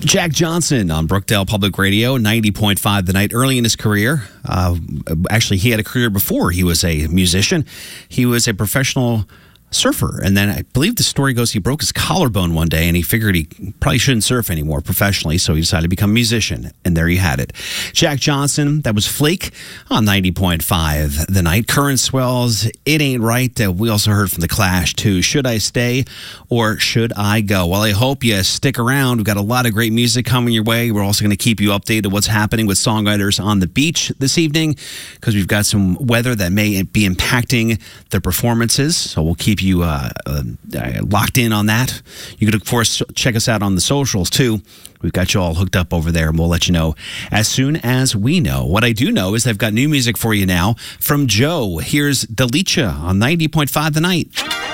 Jack Johnson on Brookdale Public Radio, 90.5 The Night. Early in his career, actually, he had a career before he was a musician. He was a professional surfer, and then I believe the story goes he broke his collarbone one day, and he figured he probably shouldn't surf anymore professionally, so he decided to become a musician, and there you had it. Jack Johnson, that was Flake on 90.5 The Night. Current Swells, It Ain't Right. We also heard from The Clash, too. Should I Stay or Should I Go? Well, I hope you stick around. We've got a lot of great music coming your way. We're also going to keep you updated what's happening with songwriters on the beach this evening, because we've got some weather that may be impacting their performances, so we'll keep you locked in on that. You could, of course, check us out on the socials, too. We've got you all hooked up over there, and we'll let you know as soon as we know. What I do know is they've got new music for you now from Joe. Here's Delicia on 90.5 The Night.